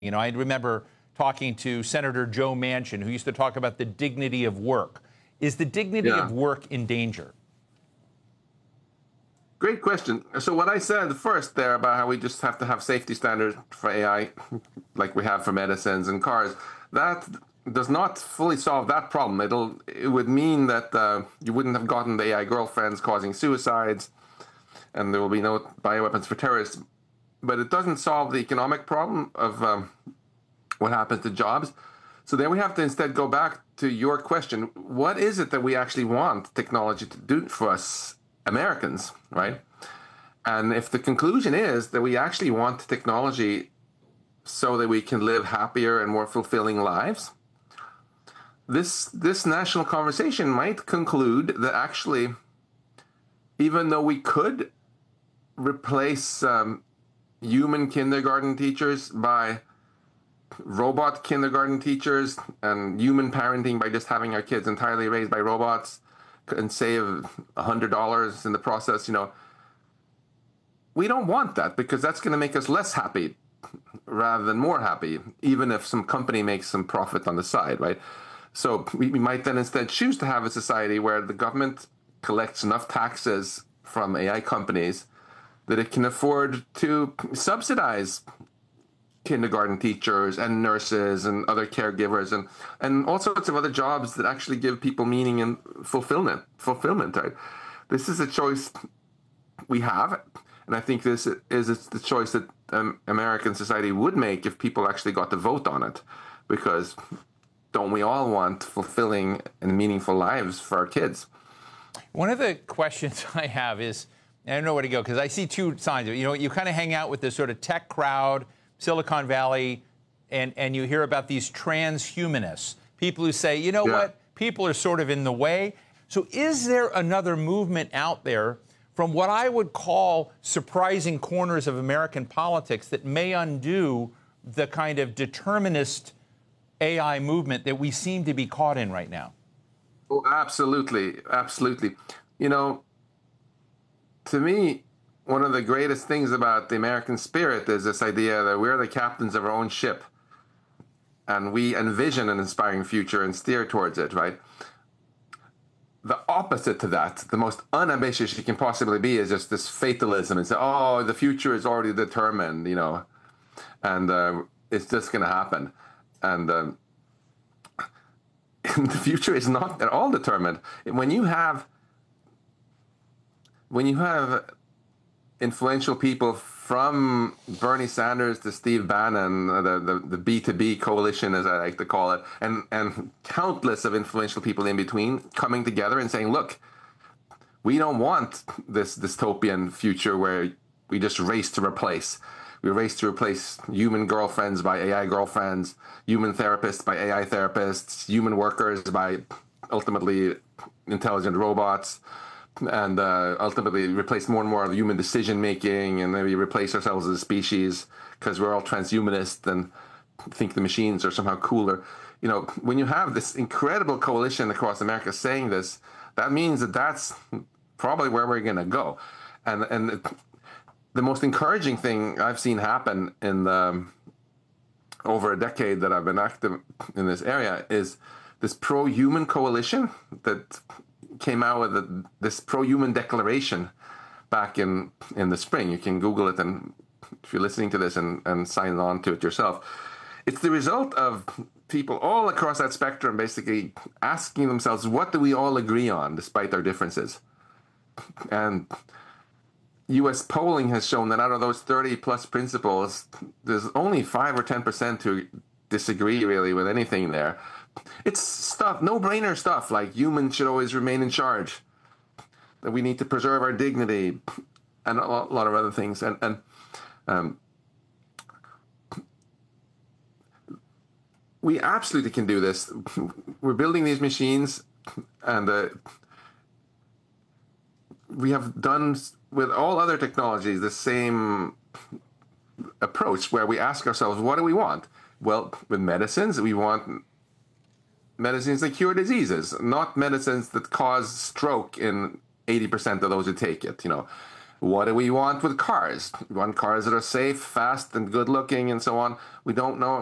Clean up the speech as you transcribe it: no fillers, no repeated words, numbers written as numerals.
You know, I remember talking to Senator Joe Manchin, who used to talk about the dignity of work. Is the dignity of work in danger? Great question. So what I said first there about how we just have to have safety standards for AI, like we have for medicines and cars, that does not fully solve that problem. It would mean that you wouldn't have gotten the AI girlfriends causing suicides, and there will be no bioweapons for terrorists. But it doesn't solve the economic problem of what happens to jobs. So then we have to instead go back to your question. What is it that we actually want technology to do for us Americans, right? And if the conclusion is that we actually want technology so that we can live happier and more fulfilling lives, this national conversation might conclude that actually, even though we could replace human kindergarten teachers by robot kindergarten teachers and human parenting by just having our kids entirely raised by robots and save $100 in the process, we don't want that, because that's going to make us less happy rather than more happy, even if some company makes some profit on the side, right? So we might then instead choose to have a society where the government collects enough taxes from AI companies that it can afford to subsidize kindergarten teachers and nurses and other caregivers and all sorts of other jobs that actually give people meaning and fulfillment, right? This is a choice we have, and I think it's the choice that American society would make if people actually got to vote on it, because don't we all want fulfilling and meaningful lives for our kids? One of the questions I have is, I don't know where to go, because I see two sides of it. You kind of hang out with this sort of tech crowd, Silicon Valley, and you hear about these transhumanists, people who say, what, people are sort of in the way. So is there another movement out there from what I would call surprising corners of American politics that may undo the kind of determinist AI movement that we seem to be caught in right now? Oh, absolutely. Absolutely. To me, one of the greatest things about the American spirit is this idea that we're the captains of our own ship, and we envision an inspiring future and steer towards it, right? The opposite to that, the most unambitious you can possibly be, is just this fatalism and say, oh, the future is already determined, and it's just going to happen. And the future is not at all determined. When you have influential people from Bernie Sanders to Steve Bannon, the B2B coalition, as I like to call it, and countless of influential people in between coming together and saying, look, we don't want this dystopian future where we just race to replace. We race to replace human girlfriends by AI girlfriends, human therapists by AI therapists, human workers by ultimately intelligent robots, and ultimately replace more and more of human decision-making, and maybe replace ourselves as a species because we're all transhumanists and think the machines are somehow cooler. When you have this incredible coalition across America saying this, that means that that's probably where we're going to go. And the most encouraging thing I've seen happen in over a decade that I've been active in this area is this pro-human coalition that came out with this pro-human declaration back in the spring. You can Google it, and if you're listening to this and sign on to it yourself. It's the result of people all across that spectrum basically asking themselves, what do we all agree on despite our differences? And U.S. polling has shown that out of those 30 plus principles, there's only 5 or 10% who disagree really with anything there. It's stuff, no-brainer stuff, like humans should always remain in charge, that we need to preserve our dignity, and a lot of other things. And we absolutely can do this. We're building these machines, and we have done with all other technologies the same approach, where we ask ourselves, what do we want? Well, with medicines, we want medicines that cure diseases, not medicines that cause stroke in 80% of those who take it. What do we want with cars? We want cars that are safe, fast, and good looking, and so on. We don't know